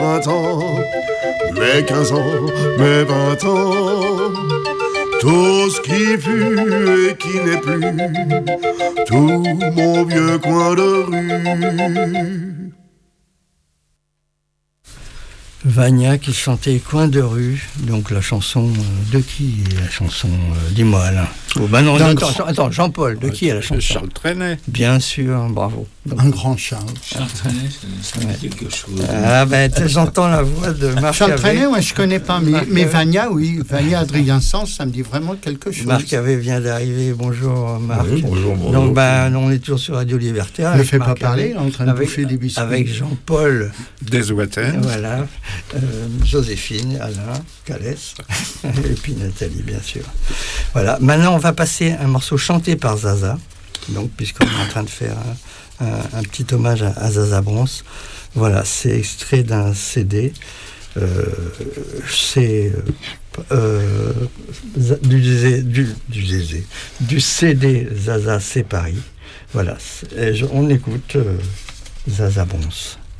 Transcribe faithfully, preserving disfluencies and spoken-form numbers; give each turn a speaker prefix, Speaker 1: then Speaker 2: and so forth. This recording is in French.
Speaker 1: vingt ans, mes quinze ans, mes vingt ans, tout ce qui fut et qui n'est plus, tout mon vieux coin de rue.
Speaker 2: Vania qui chantait Coin de rue, donc la chanson euh, de qui est la chanson euh, dis-moi Alain. Oh, bah non, attends, attends, attends, Jean-Paul, de qui est la chanson?
Speaker 3: Charles Trenet.
Speaker 2: Bien sûr, bravo. Donc,
Speaker 4: un grand Charles.
Speaker 3: Charles Trenet, ça, ça me dit quelque chose.
Speaker 2: Ah ben j'entends la voix de Marc.
Speaker 4: Charles
Speaker 2: Havet.
Speaker 4: Trenet, moi je connais pas, mais,
Speaker 2: Marc
Speaker 4: mais
Speaker 2: Havet.
Speaker 4: Vania, oui, Vania Adrien Sens, ça me dit vraiment quelque chose.
Speaker 2: Marc Havet vient d'arriver, bonjour Marc.
Speaker 3: Oui, bonjour, bonjour.
Speaker 2: Donc ben on est toujours sur Radio Liberté.
Speaker 4: Ne fais pas parler, il est en train de
Speaker 2: avec,
Speaker 4: bouffer des biscuits.
Speaker 2: avec Jean-Paul.
Speaker 3: Deswaten.
Speaker 2: Voilà, euh, Joséphine, Alain, Calès, et puis Nathalie, bien sûr. Voilà, maintenant on va passer un morceau chanté par Zaza, donc puisqu'on est en train de faire un, un, un petit hommage à, à Zaza Bronce. Voilà, c'est extrait d'un C D, euh, c'est euh, du, du, du, du C D Zaza C'est Paris. Voilà, et je, on écoute euh, Zaza Bronce.